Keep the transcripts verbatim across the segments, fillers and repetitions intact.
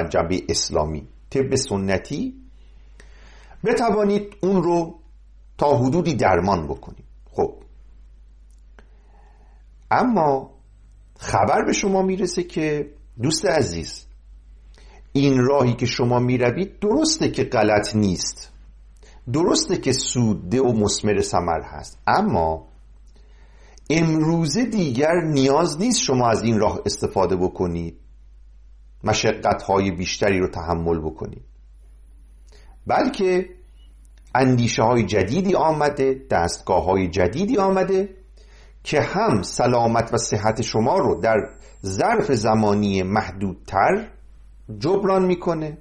جنبه اسلامی، طب سنتی، بتوانید اون رو تا حدودی درمان بکنید. خب اما خبر به شما میرسه که دوست عزیز، این راهی که شما میروید درسته که غلط نیست، درسته که سودده و مثمر ثمر هست، اما امروزه دیگر نیاز نیست شما از این راه استفاده بکنید، مشقت‌های بیشتری رو تحمل بکنید، بلکه اندیشه های جدیدی آمده، دستگاه های جدیدی آمده که هم سلامت و صحت شما رو در ظرف زمانی محدودتر جبران میکنه،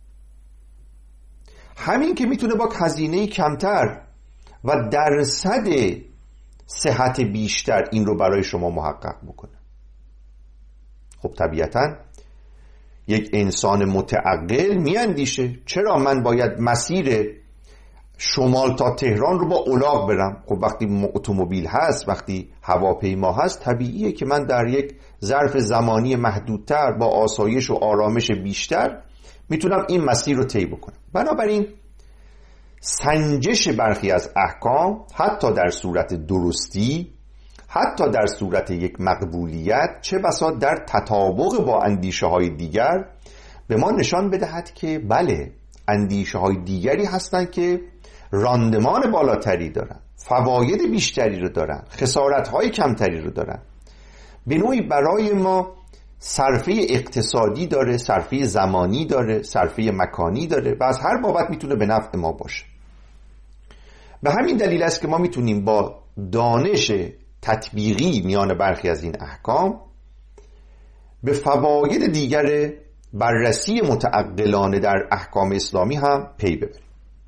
همین که میتونه با هزینه کمتر و درصد صحت بیشتر این رو برای شما محقق بکنه. خب طبیعتاً یک انسان متعقل میاندیشه چرا من باید مسیر شمال تا تهران رو با الاغ برم؟ خب وقتی اتومبیل هست، وقتی هواپیما هست، طبیعیه که من در یک ظرف زمانی محدودتر با آسایش و آرامش بیشتر میتونم این مسیر رو طی بکنم. بنابراین سنجش برخی از احکام حتی در صورت درستی، حتی در صورت یک مقبولیت، چه بسا در تطابق با اندیشه های دیگر، به ما نشان بدهد که بله، اندیشه های دیگری هستند که راندمان بالاتری دارن، فواید بیشتری رو دارن، خسارت های کمتری رو دارن، به نوعی برای ما صرفه اقتصادی داره، صرفه زمانی داره، صرفه مکانی داره و از هر بابت میتونه به نفع ما باشه. به همین دلیل است که ما میتونیم با دانش تطبیقی میان برخی از این احکام به فواید دیگر بررسی متعقلانه در احکام اسلامی هم پی ببریم.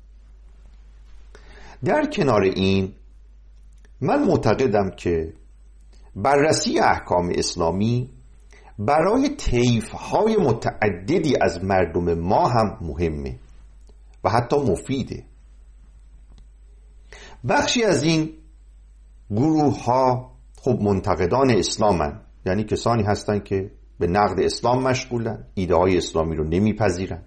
در کنار این من معتقدم که بررسی احکام اسلامی برای طیف‌های متعددی از مردم ما هم مهمه و حتی مفیده. بخشی از این گروه ها خب منتقدان اسلامن، یعنی کسانی هستند که به نقد اسلام مشغولن، ایده های اسلامی رو نمیپذیرن.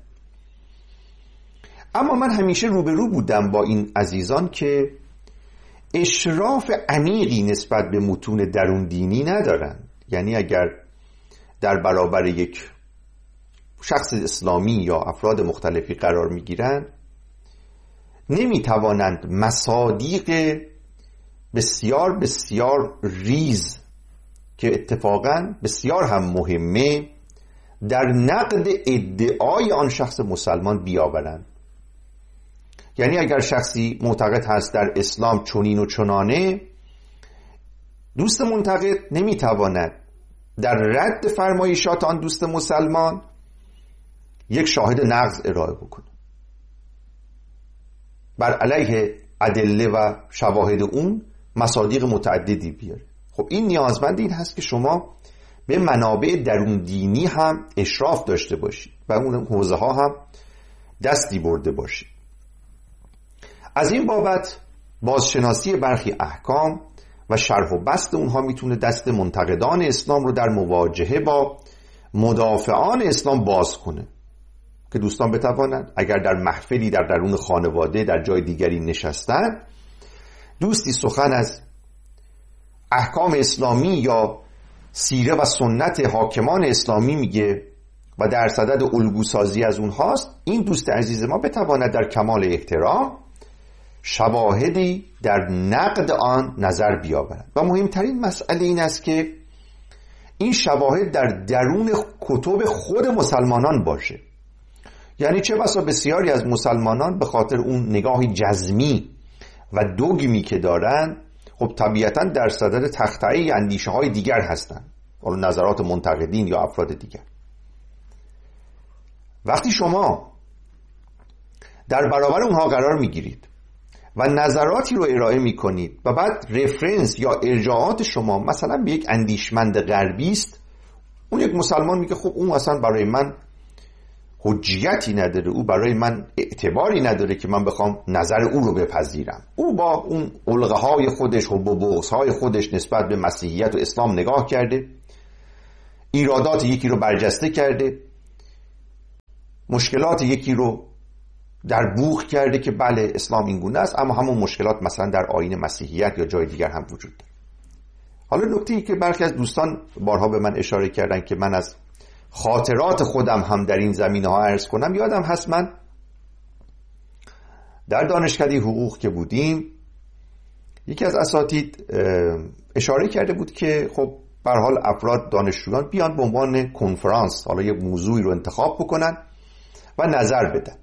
اما من همیشه روبرو بودم با این عزیزان که اشراف عمیقی نسبت به متون درون دینی ندارن. یعنی اگر در برابر یک شخص اسلامی یا افراد مختلفی قرار میگیرن، نمیتوانند مصادیق بسیار بسیار ریز که اتفاقاً بسیار هم مهمه در نقد ادعای آن شخص مسلمان بیاورند. یعنی اگر شخصی معتقد هست در اسلام چنین و چنانه، دوست منتقد نمیتواند در رد فرمایشات آن دوست مسلمان یک شاهد نقض ارائه بکنه، بر علیه ادله و شواهد اون مصادیق متعددی بیاره. خب این نیازمند این هست که شما به منابع درون دینی هم اشراف داشته باشید و اون حوزه ها هم دستی برده باشید. از این بابت بازشناسی برخی احکام و شرح و بسط اونها میتونه دست منتقدان اسلام رو در مواجهه با مدافعان اسلام باز کنه که دوستان بتوانند اگر در محفلی در درون خانواده در جای دیگری نشستن، دوستی سخن از احکام اسلامی یا سیره و سنت حاکمان اسلامی میگه و در صدد الگوسازی از اونهاست، این دوست عزیز ما بتواند در کمال احترام شواهدی در نقد آن نظر بیاورد. و مهمترین مسئله این است که این شواهد در درون کتب خود مسلمانان باشه. یعنی چه بسا بسیاری از مسلمانان به خاطر اون نگاه جزمی و دوگمی که دارن، خب طبیعتاً در صدد تخطئه اندیشه های دیگر هستند، حالا نظرات منتقدین یا افراد دیگر. وقتی شما در برابر اونها قرار میگیرید و نظراتی رو ارائه میکنید و بعد رفرنس یا ارجاعات شما مثلا به یک اندیشمند غربی است، اون یک مسلمان میگه خب اون اصلا برای من حجیتی نداره، او برای من اعتباری نداره که من بخوام نظر او رو بپذیرم. او با اون علقه های خودش و بغض های خودش نسبت به مسیحیت و اسلام نگاه کرده، ایرادات یکی رو برجسته کرده مشکلات یکی رو در بوق کرده که بله اسلام این گونه است، اما همون مشکلات مثلا در آیین مسیحیت یا جای دیگر هم وجود داره. حالا نکته‌ای که برخی از دوستان بارها به من اشاره کردن که من از خاطرات خودم هم در این زمینه ها عرض کنم، یادم هست من در دانشکده حقوق که بودیم یکی از اساتید اشاره کرده بود که خب به هر حال افراد دانشجویان بیان به عنوان کنفرانس حالا یه موضوعی رو انتخاب بکنن و نظر بدن.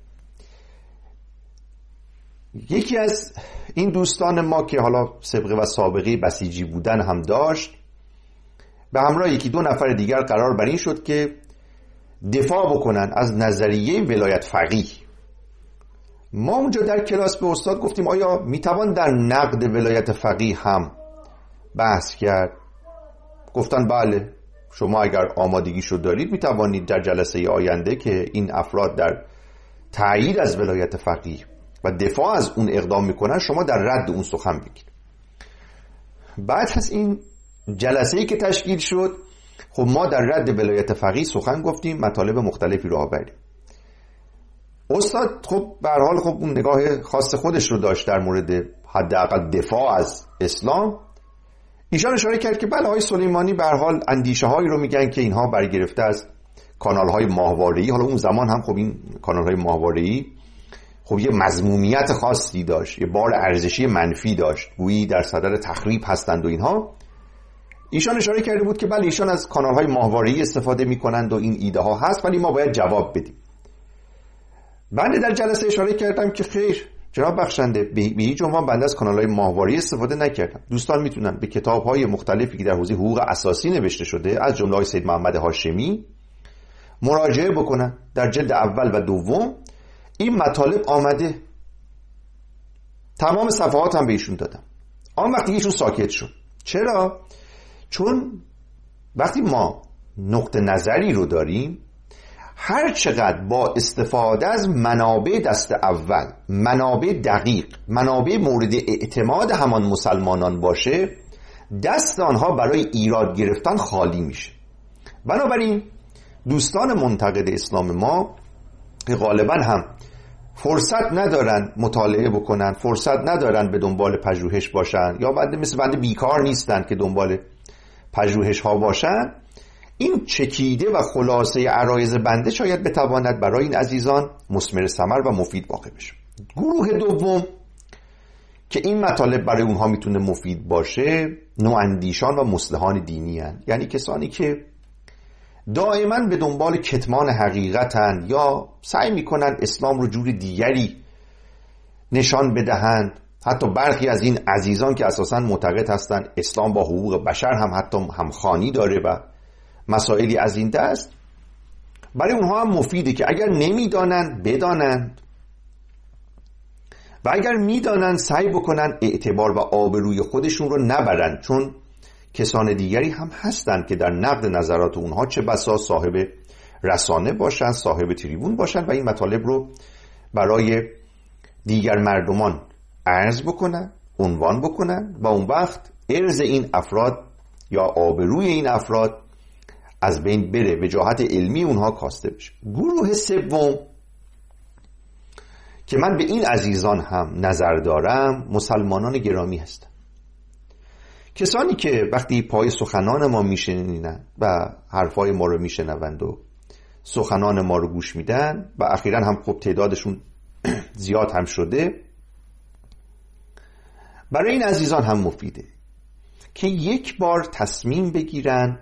یکی از این دوستان ما که حالا سابقه و سابقه بسیجی بودن هم داشت، به همراه یکی دو نفر دیگر قرار بر این شد که دفاع بکنن از نظریه ولایت فقیه. ما اونجا در کلاس به استاد گفتیم آیا میتوان در نقد ولایت فقیه هم بحث کرد؟ گفتن بله، شما اگر آمادگیشو دارید میتوانید در جلسه آینده که این افراد در تایید از ولایت فقیه و دفاع از اون اقدام میکنن شما در رد اون سخن بگید. بعد از این جلسه‌ای که تشکیل شد، خب ما در رد ولایت فقیه سخن گفتیم، مطالب مختلفی رو آوردیم. استاد خب به هر حال خب اون نگاه خاص خودش رو داشت در مورد حداقل دفاع از اسلام. ایشان اشاره کرد که بله آقای سلیمانی به هر حال اندیشه هایی رو میگن که اینها برگرفته از کانال های ماهواره‌ای. حالا اون زمان هم خب این کانال های ماهواره‌ای خب یه مضمومیت خاصی داشت، یه بار ارزشی منفی داشت، گویی در صدد تخریب هستند و اینها. ایشان اشاره کرده بود که بله ایشان از کانال های ماهواره‌ای استفاده میکنند و این ایده ها هست، ولی ما باید جواب بدیم. بنده در جلسه اشاره کردم که خیر جناب بخشنده، به هیچ عنوان بنده از کانال‌های ماهواره‌ای استفاده نکردم. دوستان میتونن به کتاب‌های مختلفی که در حوزه حقوق اساسی نوشته شده از جمله سید محمد هاشمی مراجعه بکنن. در جلد اول و دوم این مطالب آمده، تمام صفحات هم به ایشون دادم. آن وقتی ایشون ساکت شد. چرا؟ چون وقتی ما نقطه نظری رو داریم، هر چقدر با استفاده از منابع دست اول، منابع دقیق، منابع مورد اعتماد همان مسلمانان باشه، دست آنها برای ایراد گرفتن خالی میشه. بنابراین دوستان منتقد اسلام ما که غالبا هم فرصت ندارن مطالعه بکنن، فرصت ندارن به دنبال پژوهش باشن، یا بنده مثل بنده بیکار نیستن که دنبال پژوهش ها باشن، این چکیده و خلاصه عرایض بنده شاید بتواند برای این عزیزان مثمر ثمر و مفید واقع بشه. گروه دوم که این مطالب برای اونها میتونه مفید باشه، نواندیشان و مصلحان دینی هن. یعنی کسانی که دائما به دنبال کتمان حقیقتن یا سعی میکنن اسلام رو جور دیگری نشان بدهند. حتی برخی از این عزیزان که اساساً معتقد هستند اسلام با حقوق بشر هم حتی همخوانی داره و مسائلی از این دست، برای اونها هم مفیده که اگر نمیدانند بدانند و اگر میدانند سعی بکنن اعتبار و آبروی خودشون رو نبرند، چون کسان دیگری هم هستند که در نقد نظرات اونها چه بسا صاحب رسانه باشند، صاحب تریبون باشند و این مطالب رو برای دیگر مردمان عرض بکنن، عنوان بکنن و اون وقت عرض این افراد یا آبروی این افراد از بین بره، وجاهت علمی اونها کاسته بشه. گروه سوم که من به این عزیزان هم نظر دارم مسلمانان گرامی هستند. کسانی که وقتی پای سخنان ما میشنینن و حرفای ما رو میشنوند و سخنان ما رو گوش میدن و اخیراً هم خب تعدادشون زیاد هم شده، برای این عزیزان هم مفیده که یک بار تصمیم بگیرن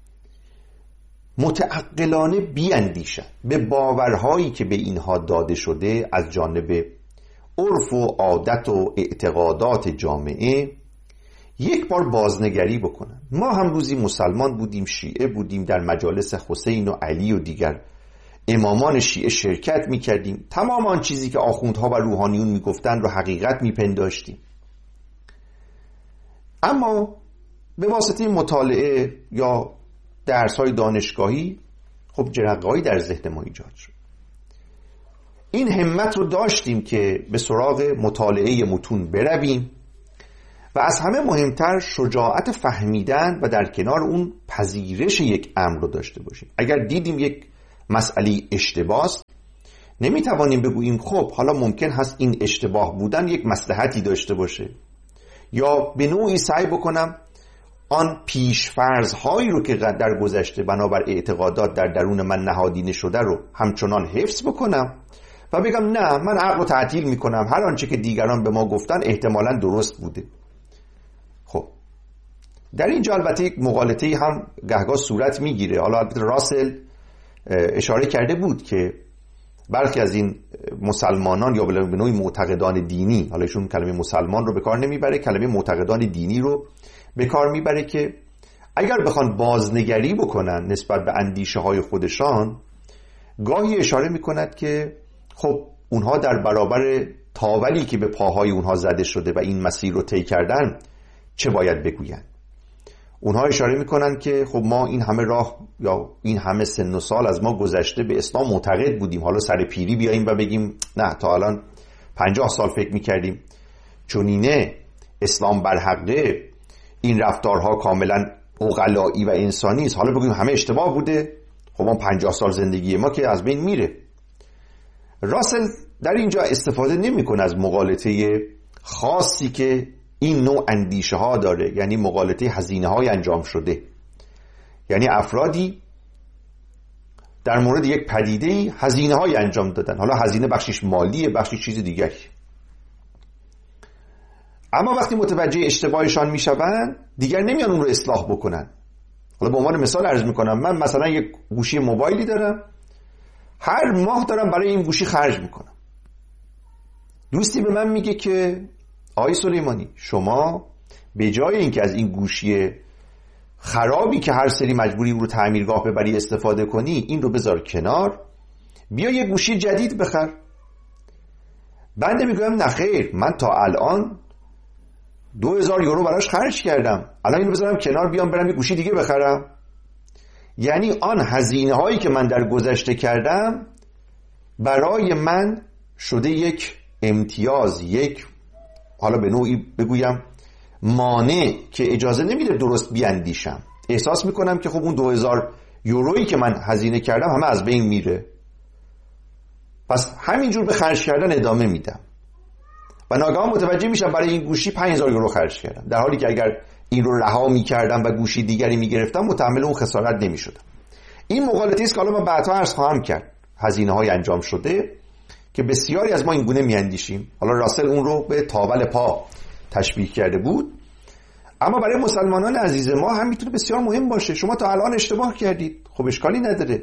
متعقلانه بیاندیشن به باورهایی که به اینها داده شده از جانب عرف و عادت و اعتقادات جامعه، یک بار بازنگری بکنن. ما هم روزی مسلمان بودیم، شیعه بودیم، در مجالس حسین و علی و دیگر امامان شیعه شرکت میکردیم، تمام آن چیزی که آخوندها و روحانیون میگفتن رو حقیقت میپنداشتیم. اما به واسطه مطالعه یا درس‌های دانشگاهی خب جرقه‌ای در ذهن ما ایجاد شد. این همت رو داشتیم که به سراغ مطالعه متون برویم و از همه مهمتر شجاعت فهمیدن و در کنار اون پذیرش یک امر رو داشته باشیم. اگر دیدیم یک مسئله اشتباهه، نمیتوانیم بگوییم خب حالا ممکن هست این اشتباه بودن یک مصلحتی داشته باشه، یا به نوعی سعی بکنم آن پیشفرض هایی رو که در گذشته بنابر اعتقادات در درون من نهادینه شده رو همچنان حفظ بکنم و بگم نه، من عقل رو تعطیل میکنم، هر آنچه که دیگران به ما گفتن احتمالاً درست بوده. خب در اینجا البته یک مغالطه‌ای هم گهگاه صورت میگیره. حالا البته راسل اشاره کرده بود که برخی از این مسلمانان یا به نوعی معتقدان دینی، حالا ایشون کلمه مسلمان رو به کار نمیبره، کلمه معتقدان دینی رو به کار میبره، که اگر بخوان بازنگری بکنن نسبت به اندیشه های خودشان، گاهی اشاره میکند که خب اونها در برابر تاولی که به پاهای اونها زده شده و این مسیر رو طی کردن چه باید بگوین. اونها اشاره میکنن که خب ما این همه راه یا این همه سن و سال از ما گذشته به اسلام معتقد بودیم، حالا سر پیری بیاییم و بگیم نه، تا الان پنجاه سال فکر میکردیم چونینه اسلام برحقه، این رفتارها کاملا عقلایی و انسانی است، حالا بگیم همه اشتباه بوده. خب ما پنجاه سال زندگی ما که از بین میره. راسل در اینجا استفاده نمیکنه از مغالطه خاصی که این نوع اندیشه ها داره، یعنی مغالطه هزینه های انجام شده، یعنی افرادی در مورد یک پدیده هزینه های انجام دادن، حالا هزینه بخشش مالیه، بخشش چیز دیگری، اما وقتی متوجه اشتباهشان میشوند دیگر نمیان اون رو اصلاح بکنن. حالا به عنوان مثال عرض میکنم، من مثلا یک گوشی موبایلی دارم، هر ماه دارم برای این گوشی خرج میکنم. دوستی به من میگه که آقای سلیمانی، شما به جای اینکه از این گوشی خرابی که هر سری مجبوری رو تعمیرگاه ببری استفاده کنی، این رو بذار کنار، بیا یه گوشی جدید بخر. بنده میگم نه خیر، من تا الان دو هزار یورو براش خرج کردم، الان اینو بذارم کنار بیام برم یه گوشی دیگه بخرم. یعنی آن هزینه هایی که من در گذشته کردم برای من شده یک امتیاز، یک حالا به نوعی بگویم مانع که اجازه نمیده درست بیاندیشم. احساس میکنم که خب اون دو هزار یورویی که من هزینه کردم همه از بین میره، پس همینجور به خرج کردن ادامه میدم و ناگهان متوجه میشم برای این گوشی پنج هزار یورو خرج کردم، در حالی که اگر این رو رها میکردم و گوشی دیگری میگرفتم متحمل اون خسارت نمیشدم. این مغالطه است که حالا من بعدها عرض خواهم کرد، هزینه های انجام شده که بسیاری از ما این گونه میاندیشیم. حالا راسل اون رو به تاول پا تشبیه کرده بود، اما برای مسلمانان عزیز ما هم میتونه بسیار مهم باشه. شما تا الان اشتباه کردید، خب اشکالی نداره.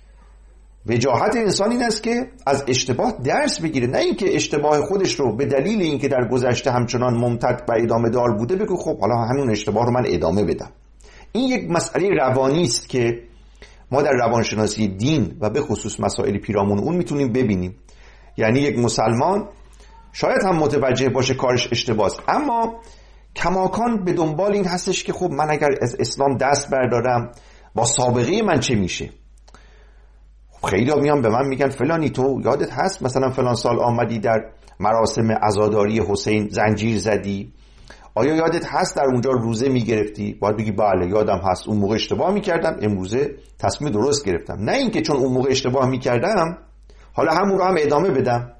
وجاهت انسان این است که از اشتباه درس بگیره، نه اینکه اشتباه خودش رو به دلیل اینکه در گذشته همچنان ممتد و ادامه دار بوده بگو خب حالا همون اشتباه رو من ادامه بدم. این یک مسئله روانی است که ما در روانشناسی دین و به خصوص مسائل پیرامون اون میتونیم ببینیم. یعنی یک مسلمان شاید هم متوجه باشه کارش اشتباه است، اما کماکان به دنبال این هستش که خب من اگر از اسلام دست بردارم با سابقه من چه میشه. خیلی ها میان به من میگن فلانی تو یادت هست مثلا فلان سال آمدی در مراسم عزاداری حسین زنجیر زدی، آیا یادت هست در اونجا روزه میگرفتی؟ باید بگی بله یادم هست، اون موقع اشتباه میکردم، امروزه تصمیم درست گرفتم. نه اینکه چون اون موقع اشتباه میکردم حالا همون رو هم ادامه بدم.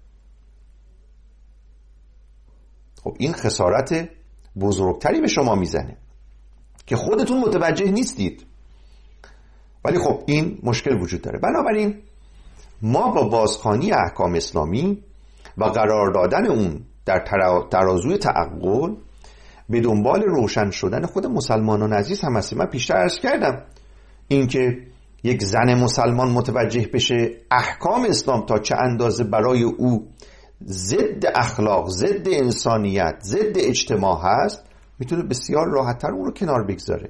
خب این خسارت بزرگتری به شما میزنه که خودتون متوجه نیستید، ولی خب این مشکل وجود داره. بنابراین ما با بازخوانی احکام اسلامی و قرار دادن اون در ترازوی تعقل به دنبال روشن شدن خود مسلمانان عزیز هم هستیم. من پیشتر عرض کردم اینکه یک زن مسلمان متوجه بشه احکام اسلام تا چه اندازه برای او ضد اخلاق، ضد انسانیت، ضد اجتماع هست، میتونه بسیار راحت‌تر اون رو کنار بگذاره.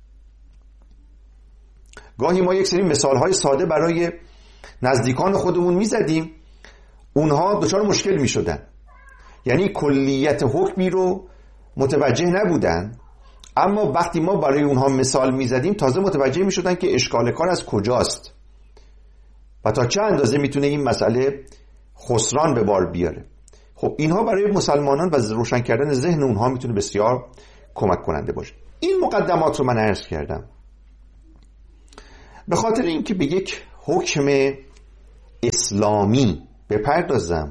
گاهی ما یک سری مثال‌های ساده برای نزدیکان خودمون میزدیم، اونها دچار مشکل میشدن، یعنی کلیت حکمی رو متوجه نبودن، اما وقتی ما برای اونها مثال میزدیم تازه متوجه میشدن که اشکال کار از کجاست و تا چه اندازه میتونه این مسئله خسران به بار بیاره. خب اینها برای مسلمانان و روشن کردن ذهن اونها میتونه بسیار کمک کننده باشه. این مقدمات رو من عرض کردم به خاطر اینکه به یک حکم اسلامی بپردازم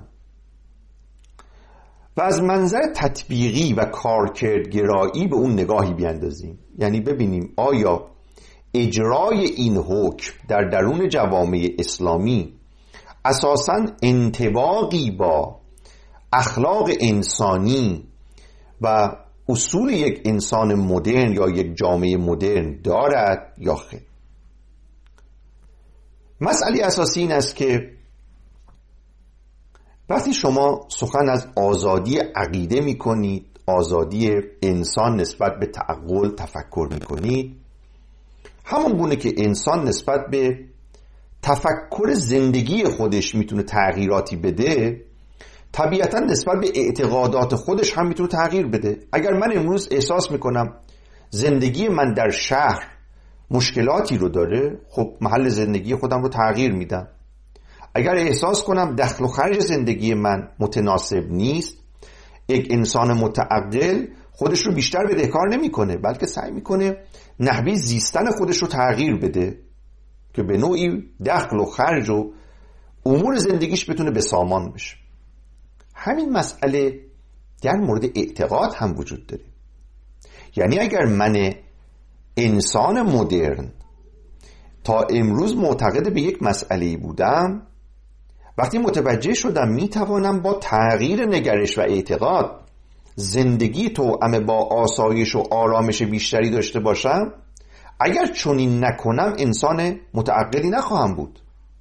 و از منظر تطبیقی و کارکردگرایی به اون نگاهی بیاندازیم، یعنی ببینیم آیا اجرای این حکم در درون جوامع اسلامی اساساً انطباقی با اخلاق انسانی و اصول یک انسان مدرن یا یک جامعه مدرن دارد یا خیر. مسئله اساسی این است که وقتی شما سخن از آزادی عقیده می کنید، آزادی انسان نسبت به تعقل تفکر می کنید، همون گونه که انسان نسبت به تفکر زندگی خودش میتونه تغییراتی بده، طبیعتا نسبت به اعتقادات خودش هم میتونه تغییر بده. اگر من امروز احساس میکنم زندگی من در شهر مشکلاتی رو داره، خب محل زندگی خودم رو تغییر میدم. اگر احساس کنم دخل و خرج زندگی من متناسب نیست، یک انسان متعقل خودش رو بیشتر بدهکار نمیکنه، بلکه سعی میکنه نحوه زیستن خودش رو تغییر بده که به نوعی دخل و خرج و امور زندگیش بتونه به سامان بشه. همین مسئله در مورد اعتقاد هم وجود داره. یعنی اگر من انسان مدرن تا امروز معتقد به یک مسئله بودم، وقتی متوجه شدم میتوانم با تغییر نگرش و اعتقاد زندگی توأم با آسایش و آرامش بیشتری داشته باشم، اگر چنین نکنم انسان متعقلی نخواهم بود.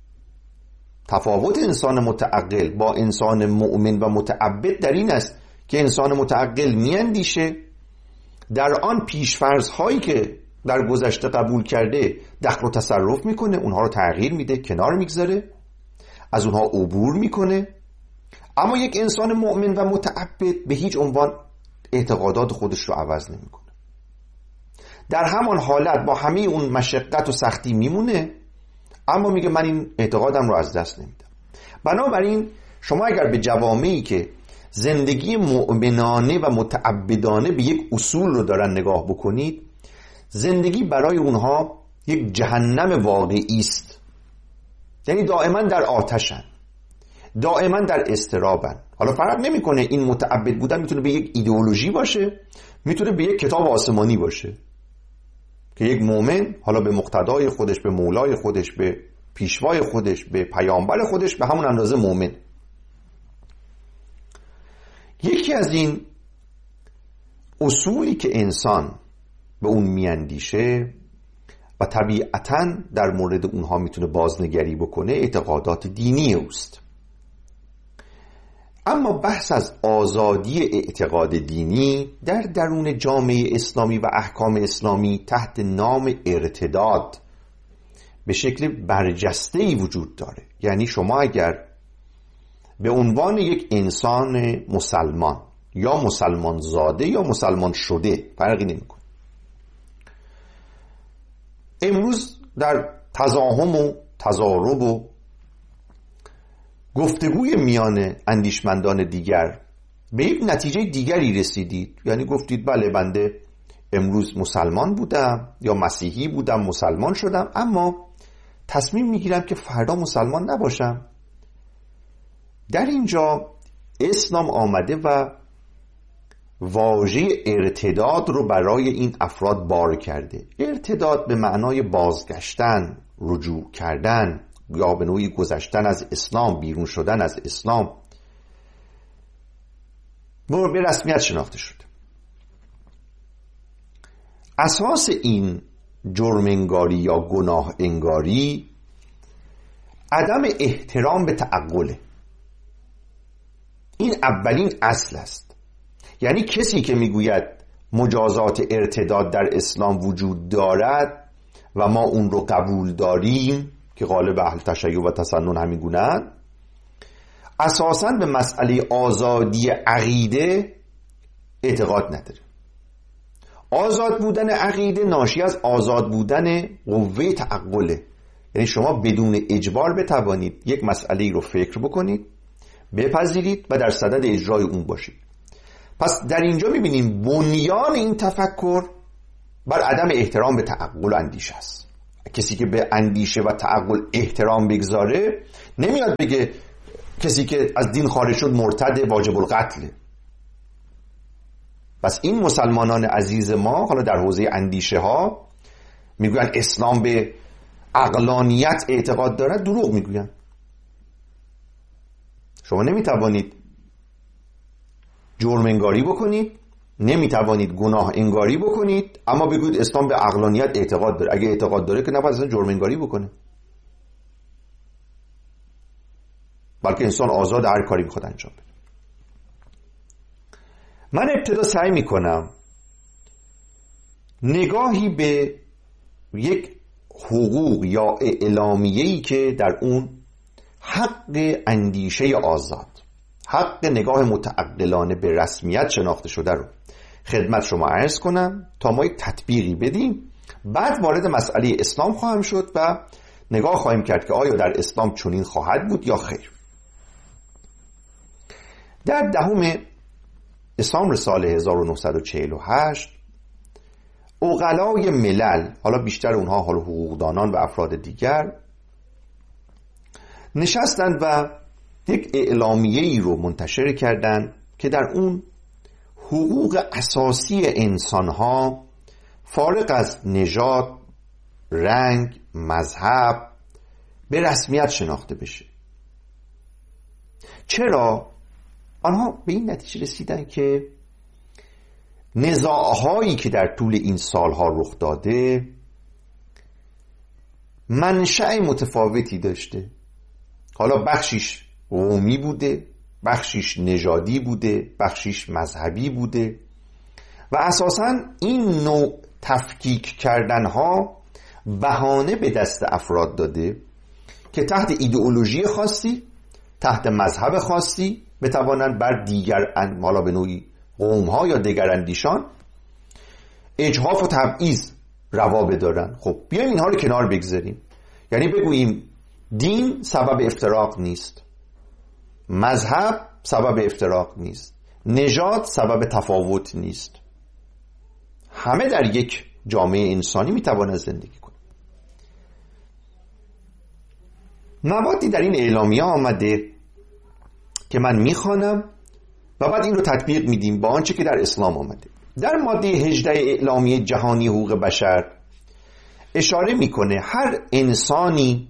تفاوت انسان متعقل با انسان مؤمن و متعبد در این است که انسان متعقل میاندیشه، در آن پیشفرض هایی که در گذشته قبول کرده دخل و تصرف میکنه، اونها رو تغییر میده، کنار میگذاره، از اونها عبور میکنه. اما یک انسان مؤمن و متعبد به هیچ عنوان اعتقادات خودش رو عوض نمیکنه، در همان حالت با همه اون مشقت و سختی میمونه، اما میگه من این اعتقادم رو از دست نمیدم. بنابراین شما اگر به جوامعی که زندگی مؤمنانه و متعبدانه به یک اصول رو دارن نگاه بکنید، زندگی برای اونها یک جهنم واقعی است. یعنی دائما در آتشن، دائما در اضطرابن. حالا فرق نمیکنه این متعبد بودن میتونه به یک ایدئولوژی باشه، میتونه به یک کتاب آسمانی باشه که یک مؤمن حالا به مقتدای خودش، به مولای خودش، به پیشوای خودش، به پیامبر خودش به همون اندازه مؤمن. یکی از این اصولی که انسان به اون میاندیشه و طبیعتاً در مورد اونها میتونه بازنگری بکنه اعتقادات دینی اوست. اما بحث از آزادی اعتقاد دینی در درون جامعه اسلامی و احکام اسلامی تحت نام ارتداد به شکل برجسته‌ای وجود داره. یعنی شما اگر به عنوان یک انسان مسلمان یا مسلمان زاده یا مسلمان شده، فرقی نمی‌کنه، امروز در تزاحم و تضارب و گفتگوی میان اندیشمندان دیگر به یک نتیجه دیگری رسیدید، یعنی گفتید بله بنده امروز مسلمان بودم یا مسیحی بودم مسلمان شدم، اما تصمیم میگیرم که فردا مسلمان نباشم. در اینجا اسلام آمده و واژه ارتداد رو برای این افراد بار کرده. ارتداد به معنای بازگشتن، رجوع کردن یا به نوعی گذشتن از اسلام، بیرون شدن از اسلام، به رسمیت شناخته شد. اساس این جرم انگاری یا گناه انگاری عدم احترام به تعقله. این اولین اصل است. یعنی کسی که میگوید مجازات ارتداد در اسلام وجود دارد و ما اون رو قبول داریم که غالب اهل تشیع و تسنن همین گونه‌اند، اساساً به مسئله آزادی عقیده اعتقاد نداره. آزاد بودن عقیده ناشی از آزاد بودن قوه تعقله. یعنی شما بدون اجبار بتوانید یک مسئله رو فکر بکنید، بپذیرید و در صدد اجرای اون باشید. پس در اینجا می‌بینیم بنیان این تفکر بر عدم احترام به تعقل و اندیشه است. کسی که به اندیشه و تعقل احترام بگذاره نمیاد بگه کسی که از دین خارج شد مرتد واجب القتله. پس این مسلمانان عزیز ما حالا در حوزه اندیشه ها میگوین اسلام به عقلانیت اعتقاد دارد، دروغ میگوین. شما نمیتوانید جرم انگاری بکنید، نمیتوانید گناه انگاری بکنید، اما بگوید اسلام به عقلانیت اعتقاد داره. اگه اعتقاد داره که نباید اصلا جرم انگاری بکنه، بلکه انسان آزاد هر کاری میخواد انجام بده. من ابتدا سعی میکنم نگاهی به یک حقوق یا اعلامیه‌ای که در اون حق اندیشه آزاد، حق نگاه متعقلانه به رسمیت شناخته شده رو خدمت شما عرض کنم تا ما یک تطبیقی بدیم. بعد وارد مسئله اسلام خواهم شد و نگاه خواهیم کرد که آیا در اسلام چنین خواهد بود یا خیر. در دهم اسلام سال هزار و نهصد و چهل و هشت عقلای ملل، حالا بیشتر اونها حالا حقوقدانان و افراد دیگر، نشستند و یک اعلامیه‌ای رو منتشر کردند که در اون حقوق اساسی انسان‌ها فارغ از نژاد، رنگ، مذهب به رسمیت شناخته بشه. چرا؟ آنها به این نتیجه رسیدن که نزاع‌هایی که در طول این سالها رخ داده منشأ متفاوتی داشته. حالا بخشیش قومی بوده، بخشیش نژادی بوده، بخشیش مذهبی بوده و اساساً این نوع تفکیک کردنها بهانه به دست افراد داده که تحت ایدئولوژی خاصی، تحت مذهب خاصی بتوانند بر دیگر حالا به نوعی قوم‌ها یا دیگر اندیشان اجحاف و تبعیض روا بدارن. خب بیایم اینها رو کنار بگذاریم. یعنی بگوییم دین سبب افتراق نیست، مذهب سبب افتراق نیست، نژاد سبب تفاوت نیست، همه در یک جامعه انسانی میتواند زندگی کنه. موادی در این اعلامیه آمده که من میخوانم و بعد این رو تطبیق میدیم با آنچه که در اسلام آمده. در ماده هجده اعلامیه جهانی حقوق بشر اشاره میکنه هر انسانی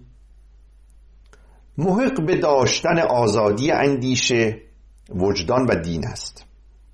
محق به داشتن آزادی اندیشه، وجدان و دین است.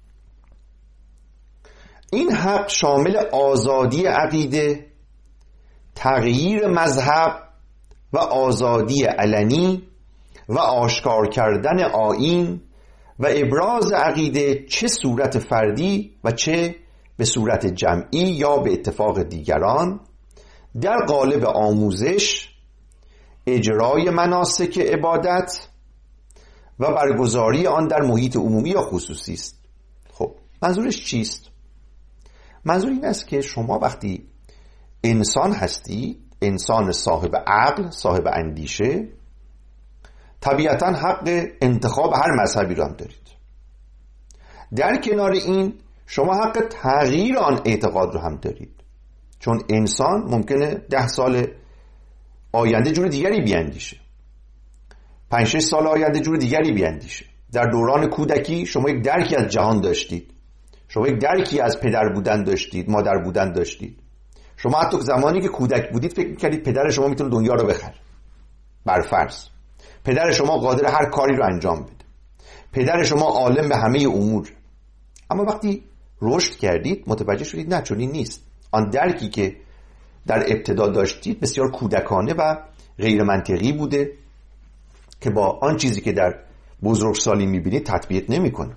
این حق شامل آزادی عقیده، تغییر مذهب و آزادی علنی و آشکار کردن آیین و ابراز عقیده، چه صورت فردی و چه به صورت جمعی یا به اتفاق دیگران، در قالب آموزش، اجرای مناسک عبادت و برگزاری آن در محیط عمومی یا خصوصی است. خب منظورش چیست؟ منظور این است که شما وقتی انسان هستی، انسان صاحب عقل، صاحب اندیشه، طبیعتاً حق انتخاب هر مذهبی را هم دارید. در کنار این شما حق تغییر آن اعتقاد رو هم دارید، چون انسان ممکنه ده سال آینده جور دیگری بیاندیشه، پنج شش سال آینده جور دیگری بیاندیشه. در دوران کودکی شما یک درکی از جهان داشتید، شما یک درکی از پدر بودن داشتید، مادر بودن داشتید. شما حتی زمانی که کودک بودید فکر می‌کردید پدر شما میتونه دنیا رو بخره. برفرض پدر شما قادر هر کاری رو انجام بده، پدر شما عالم به همه امور. اما وقتی رشد کردید متوجه شدید نه، چنین نیست. آن درکی که در ابتدا داشتید بسیار کودکانه و غیر منطقی بوده که با آن چیزی که در بزرگسالی میبینید تطبیق نمیکنه.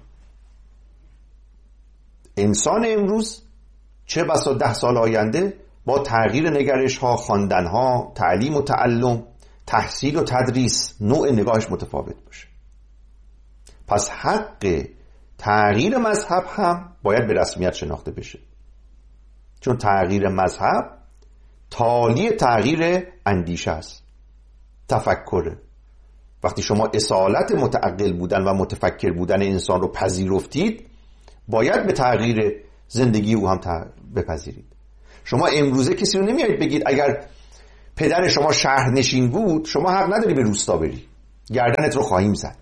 انسان امروز چه بسا ده سال آینده با تغییر نگرش ها، خواندن ها، تعلیم و تعلم، تحصیل و تدریس نوع نگاهش متفاوت باشه. پس حق تغییر مذهب هم باید به رسمیت شناخته بشه، چون تغییر مذهب تالی تغییر اندیشه است، تفکره. وقتی شما اصالت متعقل بودن و متفکر بودن انسان رو پذیرفتید، باید به تغییر زندگی او هم بپذیرید. شما امروزه کسی رو نمیایید بگید اگر پدر شما شهرنشین بود، شما حق نداری به روستا بری، گردنت رو خواهیم زد.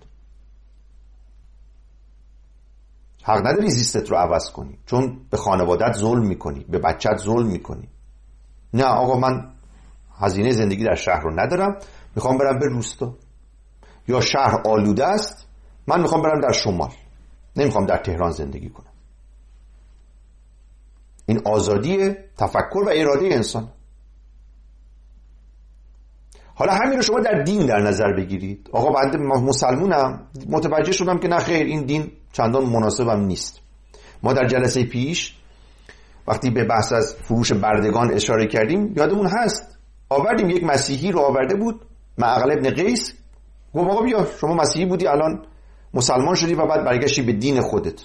حق نداری زیستت رو عوض کنی، چون به خانوادت ظلم میکنی، به بچت ظلم میکنی. نه آقا، من هزینه زندگی در شهر رو ندارم، میخوام برم به روستا. یا شهر آلوده است، من میخوام برم در شمال، نمیخوام در تهران زندگی کنم. این آزادی تفکر و اراده انسان. حالا همین رو شما در دین در نظر بگیرید. آقا بنده مسلمونم، متوجه شدم که نه خیر، این دین چندان مناسبم نیست. ما در جلسه پیش وقتی به بحث از فروش بردگان اشاره کردیم، یادمون هست آوردیم یک مسیحی رو آورده بود، معقل ابن قیس، گفت آقا بیا شما مسیحی بودی الان مسلمان شدی و بعد برگشتی به دین خودت،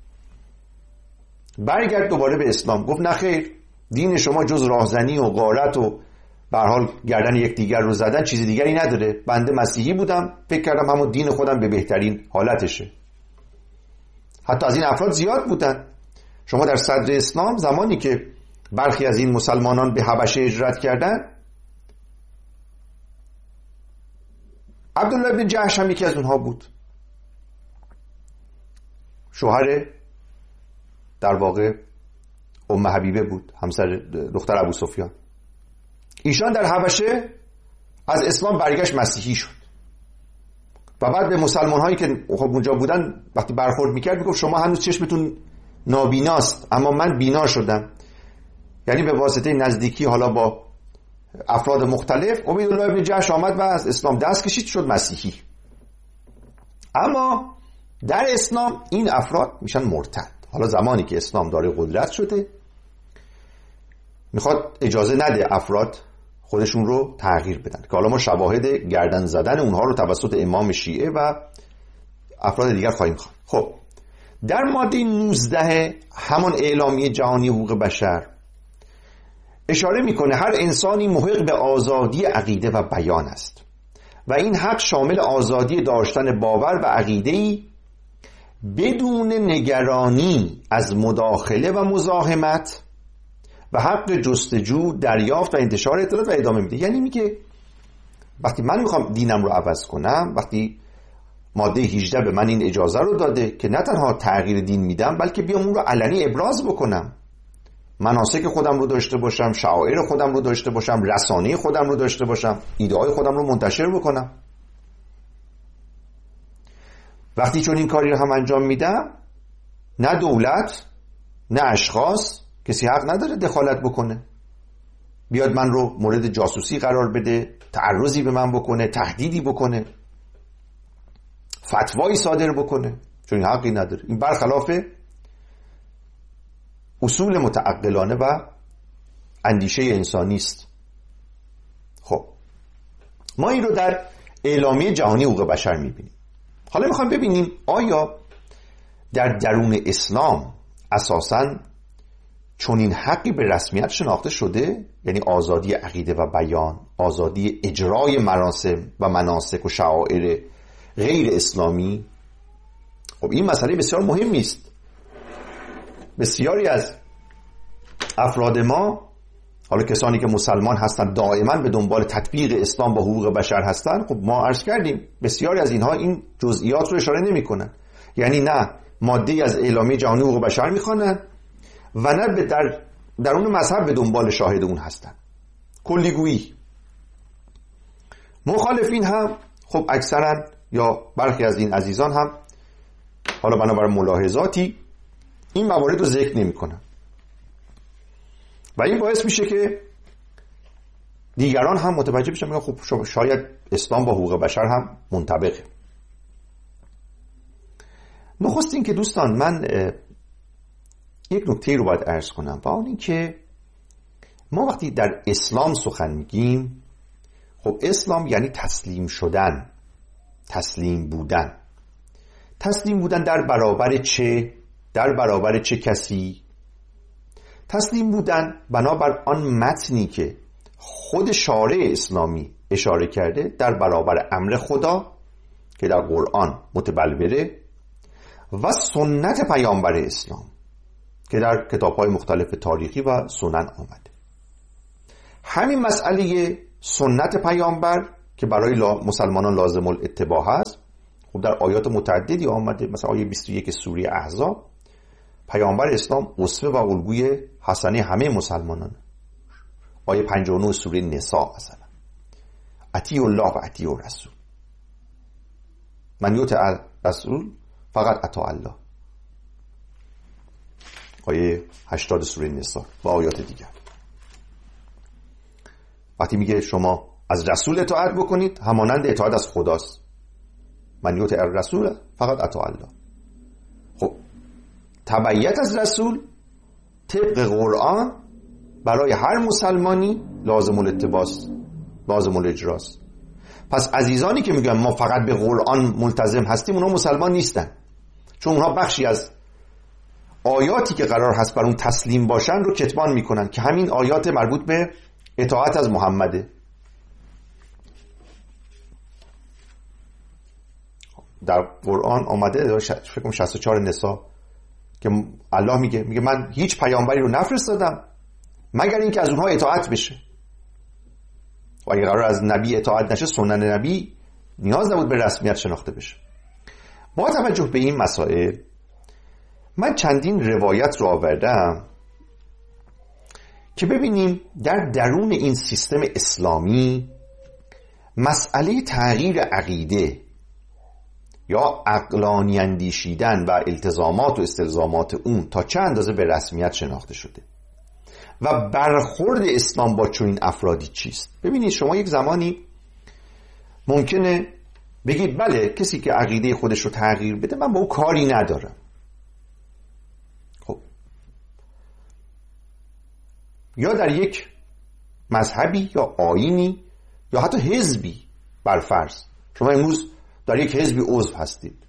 برگرد دوباره به اسلام. گفت نه خیر، دین شما جز راهزنی و غارت و به هر حال گردن یکدیگر رو زدن چیز دیگری نداره. بنده مسیحی بودم، فکر کردم همون دین خودم به بهترین حالتشه. حتی از این افراد زیاد بودن. شما در صدر اسلام زمانی که برخی از این مسلمانان به حبشه هجرت کردن، عبدالله بن جحش هم یکی از اونها بود، شوهر در واقع ام حبیبه بود، همسر دختر ابو سفیان. ایشان در حبشه از اسلام برگشت مسیحی شد و بعد به مسلمان هایی که خب اونجا بودن وقتی برخورد میکرد میگفت شما هنوز چشمتون نابیناست اما من بینا شدم. یعنی به واسطه نزدیکی حالا با افراد مختلف عبیدالله ابن جحش آمد و از اسلام دست کشید، شد مسیحی. اما در اسلام این افراد میشن مرتد. حالا زمانی که اسلام داره قدرت شده میخواد اجازه نده افراد خودشون رو تغییر بدن، که حالا ما شواهد گردن زدن اونها رو توسط امام شیعه و افراد دیگر خواهیم خواند. خب در ماده نوزده همون اعلامیه جهانی حقوق بشر اشاره میکنه هر انسانی محق به آزادی عقیده و بیان است و این حق شامل آزادی داشتن باور و عقیده‌ای بدون نگرانی از مداخله و مزاحمت و حق جستجو، دریافت و انتشار اطلاعات و ادامه میده. یعنی میگه وقتی من میخوام دینم رو عوض کنم، وقتی ماده هجده به من این اجازه رو داده که نه تنها تغییر دین میدم بلکه بیام اون رو علنی ابراز بکنم، مناسک خودم رو داشته باشم، شعائر خودم رو داشته باشم، رسانه خودم رو داشته باشم، ایده های خودم رو منتشر بکنم. وقتی چون این کاری رو هم انجام میدم، نه دولت نه اشخاص، کسی حق نداره دخالت بکنه، بیاد من رو مورد جاسوسی قرار بده، تعرضی به من بکنه، تهدیدی بکنه، فتوایی صادر بکنه، چون این حقی نداره. این برخلاف اصول متعقلانه و اندیشه انسانی است. خب ما این رو در اعلامیه جهانی حقوق بشر میبینیم. حالا میخوام ببینیم آیا در درون اسلام اساساً چون این حقی به رسمیت شناخته شده، یعنی آزادی عقیده و بیان، آزادی اجرای مراسم و مناسک و شعائر غیر اسلامی. خب این مسئله بسیار مهمی است. بسیاری از افراد ما، حالا کسانی که مسلمان هستند دائما به دنبال تطبیق اسلام با حقوق بشر هستند، خب ما عرض کردیم بسیاری از اینها این جزئیات رو اشاره نمی کنن. یعنی نه ماده از اعلامیه جهانی حقوق بشر میخوانن و نه به در درون مذهب به دنبال شاهد اون هستن. کلیگویی. مخالفین هم خب اکثرا یا برخی از این عزیزان هم حالا بنابرای ملاحظاتی این موارد رو ذکر نمی کنن و این باعث میشه که دیگران هم متوجه بشن، میگن خب شاید اسلام با حقوق بشر هم منطبقه. نخست این که دوستان من یک نکته رو باید عرض کنم و اون این که ما وقتی در اسلام سخن میگیم، خب اسلام یعنی تسلیم شدن، تسلیم بودن. تسلیم بودن در برابر چه؟ در برابر چه کسی؟ تسلیم بودن بنابر آن متنی که خود شارع اسلامی اشاره کرده در برابر امر خدا که در قرآن متبلوره و سنت پیامبر اسلام که در کتاب‌های مختلف تاریخی و سنن آمده. همین مسئله سنت پیامبر که برای مسلمانان لازم الاتباع هست. خب در آیات متعددی آمده، مثلا آیه بیست و یک سوره احزاب پیامبر اسلام اسوه و الگوی حسنه همه مسلمانان. آیه پنجاه و نه سوره نساء مثلا اطیعوا الله و اطیعوا الرسول، من یطع الرسول فقط اطاع الله. آیه هشتاد سوره نساء و آیات دیگر. وقتی میگه شما از رسول اطاعت بکنید همانند اطاعت از خداست، من یطع الرسول فقط اطاع الله. خب تبعیت از رسول طبق قرآن برای هر مسلمانی لازم الاتباعست، لازم الاجراست. پس عزیزانی که میگن ما فقط به قرآن ملتزم هستیم، اونها مسلمان نیستن، چون اونها بخشی از آیاتی که قرار هست بر اون تسلیم باشن رو کتمان میکنن که همین آیات مربوط به اطاعت از محمده. در قرآن آمده فکر کنم شصت و چهار نساء که الله میگه میگه من هیچ پیامبری رو نفرستادم مگر اینکه از اونها اطاعت بشه، و اگه قرار از نبی اطاعت نشه سنن نبی نیاز نبود به رسمیت شناخته بشه. با توجه به این مسائل من چندین روایت رو آوردم که ببینیم در درون این سیستم اسلامی مسئله تغییر عقیده یا عقلانی اندیشیدن و التزامات و استلزامات اون تا چه اندازه به رسمیت شناخته شده و برخورد اسلام با چنین افرادی چیست. ببینید شما یک زمانی ممکنه بگید بله کسی که عقیده خودش رو تغییر بده من با او کاری ندارم. خب یا در یک مذهبی یا آیینی یا حتی حزبی، برفرض شما امروز در یک حزبی عضو هستید،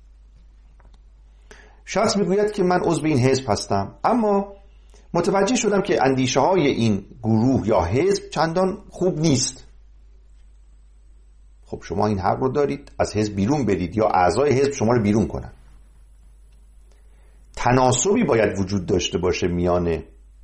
شخص میگوید که من عضو این حزب هستم اما متوجه شدم که اندیشه های این گروه یا حزب چندان خوب نیست. خب شما این حق رو دارید از حزب بیرون بدید یا اعضای حزب شما رو بیرون کنن. تناسبی باید وجود داشته باشه میان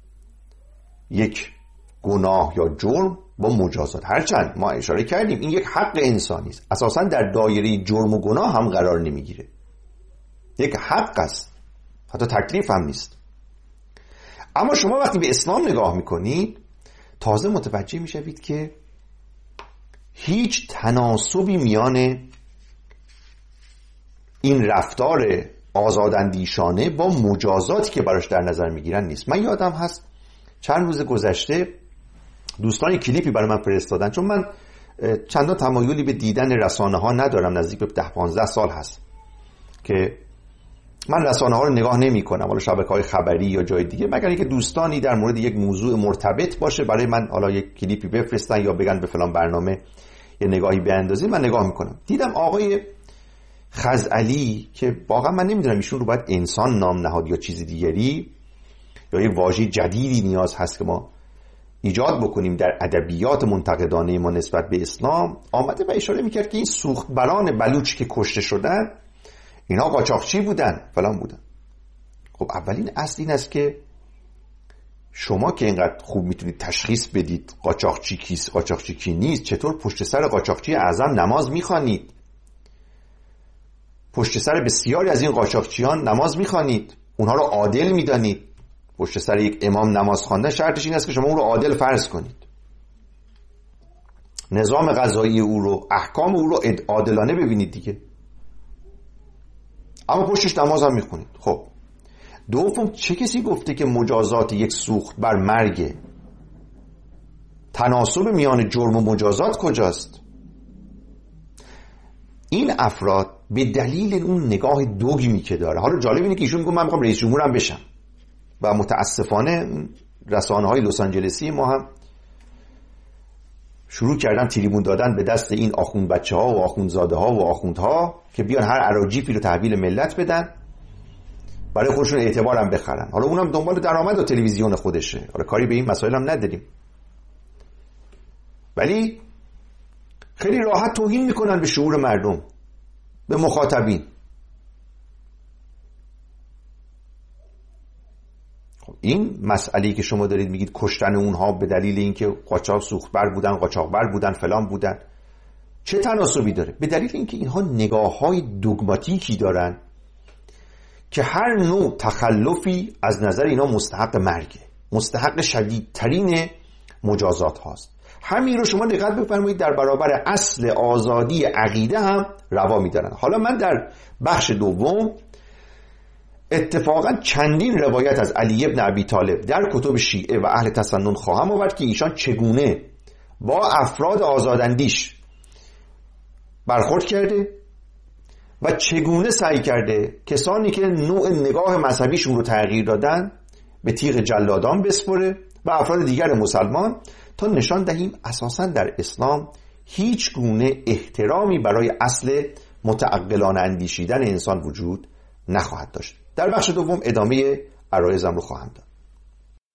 یک گناه یا جرم با مجازات. هرچند ما اشاره کردیم این یک حق انسانی است، اساساً در دایره جرم و گناه هم قرار نمیگیره، یک حق است، حتی تکلیف هم نیست. اما شما وقتی به اسلام نگاه میکنید تازه متوجه میشوید که هیچ تناسبی میان این رفتار آزاداندیشانه با مجازاتی که براش در نظر میگیرن نیست. من یادم هست چند روز گذشته دوستان کلیپی برای من فرستادن، چون من چندان تمایلی به دیدن رسانه ها ندارم، نزدیک به ده پانزده سال هست که من رسانه ها رو نگاه نمی کنم، حالا شبکه‌های خبری یا جای دیگه، مگر اینکه دوستانی در مورد یک موضوع مرتبط باشه برای من حالا یک کلیپی بفرستن یا بگن به فلان برنامه یه نگاهی بیاندازید، من نگاه میکنم. دیدم آقای خزعلی که واقعا من نمیدونم ایشون رو باید انسان نام نهاد یا چیز دیگری یا یک واژه جدیدی نیاز هست که ما ایجاد بکنیم در ادبیات منتقدانه ما نسبت به اسلام، آمده و اشاره میکرد که این سوختبران بلوچ که کشته شدن اینا قاچاقچی بودن فلان بودن. خب اولین اصل این است که شما که اینقدر خوب میتونید تشخیص بدید قاچاقچی کیست قاچاقچی کی نیست، چطور پشت سر قاچاقچی اعظم نماز میخوانید؟ پشت سر بسیاری از این قاچاقچیان نماز میخوانید، اونها رو عادل میدانید. پشت سر یک امام نماز خواندن شرطش این است که شما اون رو عادل فرض کنید، نظام قضایی او رو، احکام او رو عادلانه ببینید دیگه، اما پشتش نماز هم میخونید. خب دوم، چه کسی گفته که مجازات یک سوخت بر مرگ؟ تناسب میان جرم و مجازات کجاست؟ این افراد به دلیل اون نگاه دوگمی که داره، حالا جالب اینه که ایشون میگه من میخوام رئیس جمهورم بشم و متاسفانه رسانه‌های لس آنجلسی ما هم شروع کردن تریبون دادن به دست این آخوند بچه‌ها و آخوندزاده ها و آخوندها که بیان هر اراجیفی رو تحویل ملت بدن برای خودشون اعتبار هم بخرن. حالا اونم دنبال درآمد و تلویزیون خودشه، حالا کاری به این مسائل هم نداریم، ولی خیلی راحت توهین میکنن به شعور مردم، به مخاطبین. خب این مسئله‌ای که شما دارید میگید کشتن اونها به دلیل اینکه قاچاق سوختبر بودن، قاچاقبر بودن، فلان بودن، چه تناسبی داره؟ به دلیل اینکه اینها نگاه‌های دوگماتیکی دارن که هر نوع تخلفی از نظر اینا مستحق مرگه، مستحق شدیدترین مجازات هاست. همین رو شما دقت بفرمایید در برابر اصل آزادی عقیده هم روا می‌دارن. حالا من در بخش دوم اتفاقا چندین روایت از علی ابن ابی طالب در کتب شیعه و اهل تسنن خواهم آورد که ایشان چگونه با افراد آزاداندیش برخورد کرده و چگونه سعی کرده کسانی که نوع نگاه مذهبیشون رو تغییر دادن به تیغ جلادان بسپره و افراد دیگر مسلمان، تا نشان دهیم اساساً در اسلام هیچ گونه احترامی برای اصل متعقلانه اندیشیدن انسان وجود نخواهد داشت. در بخش دوم ادامه عرایزم رو خواهم داد.